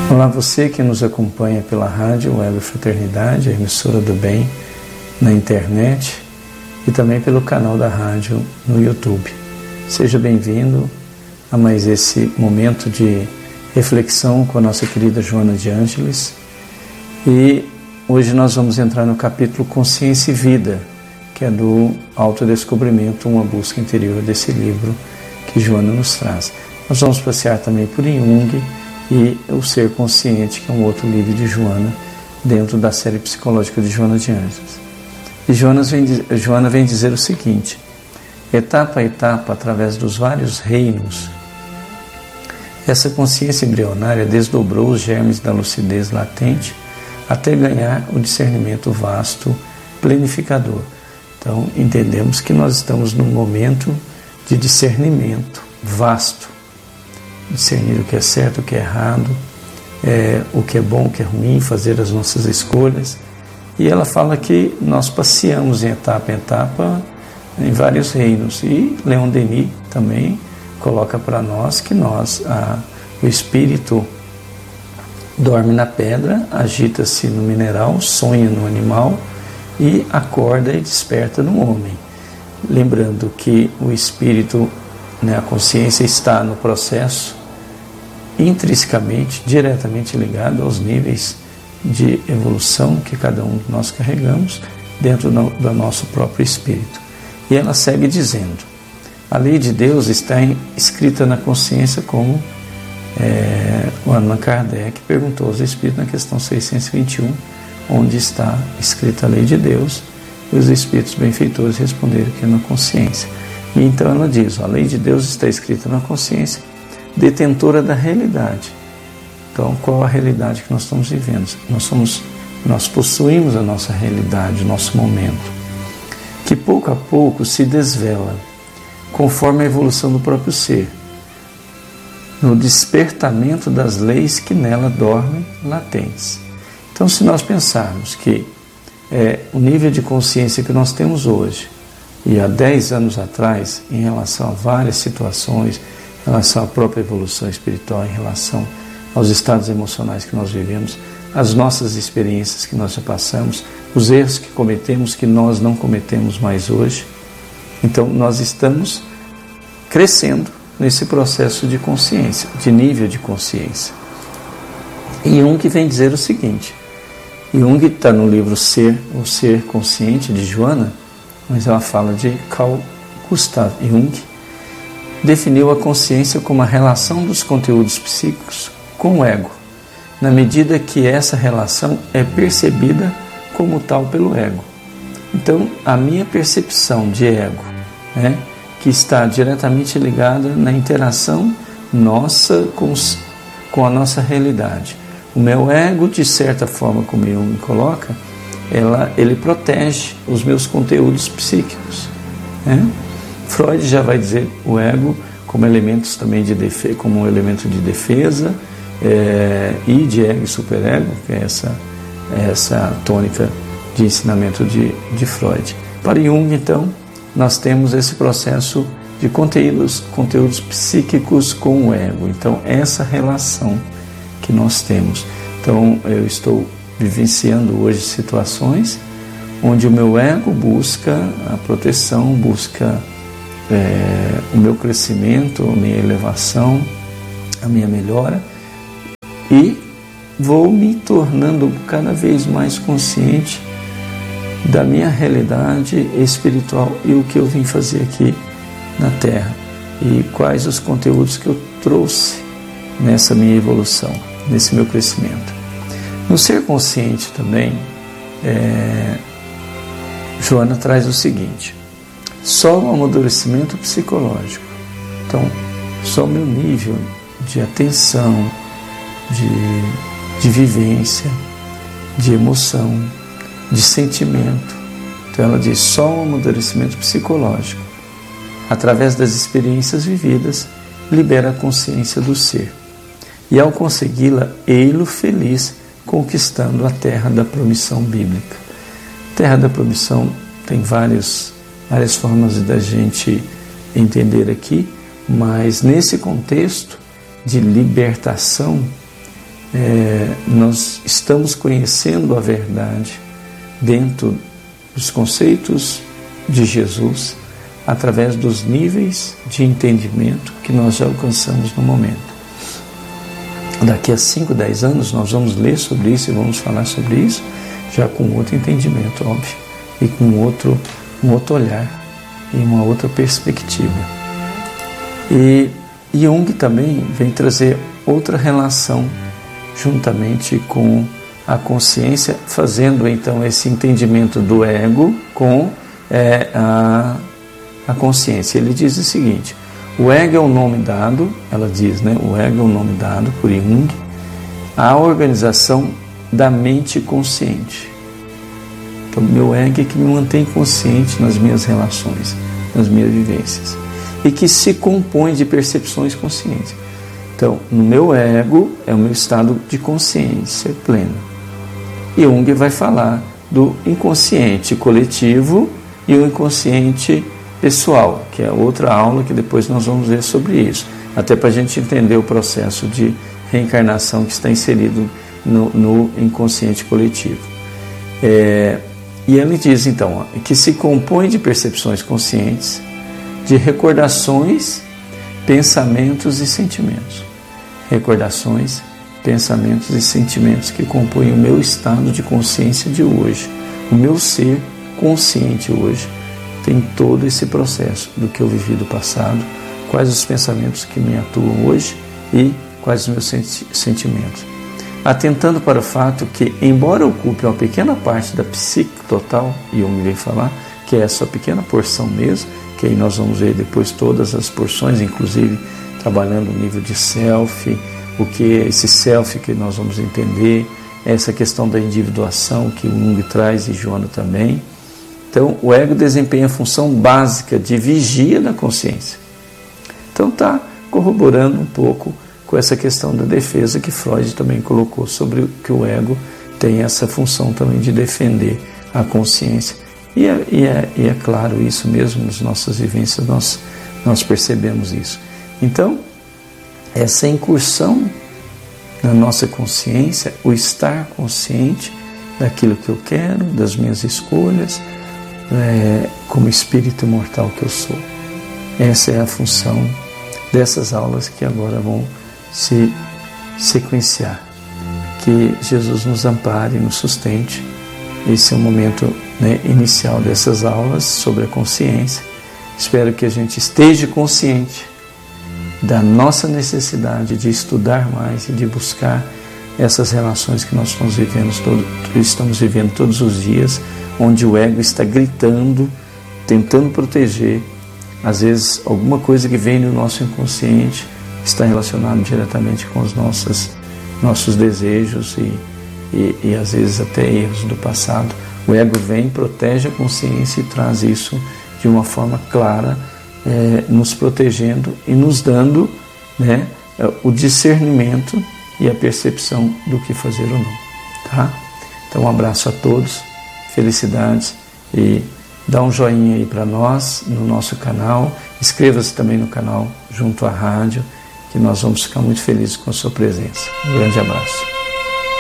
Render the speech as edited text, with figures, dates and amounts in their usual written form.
Olá, você que nos acompanha pela rádio Web Fraternidade, a emissora do bem na internet e também pelo canal da rádio no YouTube. Seja bem-vindo a mais esse momento de reflexão com a nossa querida Joana de Ângeles. E hoje nós vamos entrar no capítulo Consciência e Vida, que é do Autodescobrimento, uma busca interior desse livro que Joana nos traz. Nós vamos passear também por Jung e o Ser Consciente, que é um outro livro de Joana, dentro da série psicológica de Joana de Ângeles. E Joana vem dizer o seguinte: etapa a etapa, através dos vários reinos, essa consciência embrionária desdobrou os germes da lucidez latente até ganhar o discernimento vasto, planificador. Então, entendemos que nós estamos num momento de discernimento vasto. Discernir o que é certo, o que é errado, o que é bom, o que é ruim, fazer as nossas escolhas. E ela fala que nós passeamos em etapa em vários reinos. E Leon Denis também coloca para nós que o espírito dorme na pedra, agita-se no mineral, sonha no animal e acorda e desperta no homem. Lembrando que o espírito, a consciência está no processo intrinsecamente, diretamente ligado aos níveis de evolução que cada um de nós carregamos dentro do nosso próprio espírito. E ela segue dizendo: a lei de Deus está escrita na consciência, como o Allan Kardec perguntou aos espíritos na questão 621, onde está escrita a lei de Deus, e os espíritos benfeitores responderam que é na consciência. E então ela diz: a lei de Deus está escrita na consciência, detentora da realidade. Então, qual a realidade que nós estamos vivendo? Nós possuímos a nossa realidade, o nosso momento, que pouco a pouco se desvela, conforme a evolução do próprio ser, no despertamento das leis que nela dormem latentes. Então, se nós pensarmos que o nível de consciência que nós temos hoje, e há 10 anos atrás, em relação a várias situações, em relação à própria evolução espiritual, em relação aos estados emocionais que nós vivemos, as nossas experiências que nós já passamos, os erros que cometemos, que nós não cometemos mais hoje. Então, nós estamos crescendo nesse processo de consciência, de nível de consciência. E Jung vem dizer o seguinte: Jung está no livro O Ser Consciente, de Joana, mas ela fala de Carl Gustav Jung, definiu a consciência como a relação dos conteúdos psíquicos com o ego, na medida que essa relação é percebida como tal pelo ego. Então, a minha percepção de ego, que está diretamente ligada na interação nossa com a nossa realidade. O meu ego, de certa forma, como Jung coloca, ele protege os meus conteúdos psíquicos. Freud já vai dizer o ego como elementos também como um elemento de defesa, e de ego e superego, que é essa tônica de ensinamento de Freud. Para Jung, então, nós temos esse processo de conteúdos psíquicos com o ego. Então, essa relação que nós temos. Então, eu estou vivenciando hoje situações onde o meu ego busca a proteção, busca o meu crescimento, a minha elevação, a minha melhora, e vou me tornando cada vez mais consciente da minha realidade espiritual e o que eu vim fazer aqui na Terra e quais os conteúdos que eu trouxe nessa minha evolução, nesse meu crescimento. No Ser Consciente também, Joana traz o seguinte: só o amadurecimento psicológico, então só o meu nível de atenção, de vivência, de emoção, de sentimento. Então ela diz: só o amadurecimento psicológico, através das experiências vividas, libera a consciência do ser. E ao consegui-la, ei-lo feliz, conquistando a terra da promissão bíblica. Terra da promissão tem várias formas da gente entender aqui, mas nesse contexto de libertação, nós estamos conhecendo a verdade dentro dos conceitos de Jesus, através dos níveis de entendimento que nós já alcançamos no momento. Daqui a 5, 10 anos nós vamos ler sobre isso e vamos falar sobre isso, já com outro entendimento, óbvio, e com um outro olhar e uma outra perspectiva. E Jung também vem trazer outra relação juntamente com a consciência, fazendo então esse entendimento do ego com a consciência. Ele diz o seguinte: o ego é o nome dado, ela diz, né? O ego é o nome dado por Jung à organização da mente consciente. Então, meu ego é que me mantém consciente nas minhas relações, nas minhas vivências, e que se compõe de percepções conscientes. Então, no meu ego é o meu estado de consciência plena. E Jung vai falar do inconsciente coletivo e o inconsciente pessoal, que é outra aula que depois nós vamos ver sobre isso, até para a gente entender o processo de reencarnação que está inserido no inconsciente coletivo. E ele diz então que se compõe de percepções conscientes, de recordações, pensamentos e sentimentos. Recordações, pensamentos e sentimentos que compõem o meu estado de consciência de hoje. O meu ser consciente hoje tem todo esse processo do que eu vivi do passado, quais os pensamentos que me atuam hoje e quais os meus sentimentos. Atentando para o fato que, embora ocupe uma pequena parte da psique total, e eu me venho falar, que é essa pequena porção mesmo, que aí nós vamos ver depois todas as porções, inclusive trabalhando o nível de self, o que é esse self que nós vamos entender, essa questão da individuação que o Jung traz e Joana também. Então, o ego desempenha a função básica de vigia da consciência. Então, está corroborando um pouco com essa questão da defesa que Freud também colocou sobre que o ego tem essa função também de defender a consciência. E é claro isso mesmo, nas nossas vivências nós percebemos isso. Então, essa incursão na nossa consciência, o estar consciente daquilo que eu quero, das minhas escolhas, como espírito imortal que eu sou. Essa é a função dessas aulas que agora vão se sequenciar. Que Jesus nos ampare e nos sustente. Esse é o momento inicial dessas aulas sobre a consciência. Espero que a gente esteja consciente da nossa necessidade de estudar mais e de buscar essas relações que nós estamos vivendo todos os dias, onde o ego está gritando, tentando proteger. Às vezes, alguma coisa que vem no nosso inconsciente está relacionado diretamente com os nossos desejos e às vezes até erros do passado. O ego vem, protege a consciência e traz isso de uma forma clara, nos protegendo e nos dando o discernimento e a percepção do que fazer ou não. Tá? Então, um abraço a todos, felicidades, e dá um joinha aí para nós no nosso canal, inscreva-se também no canal junto à rádio, que nós vamos ficar muito felizes com a sua presença. Um grande abraço.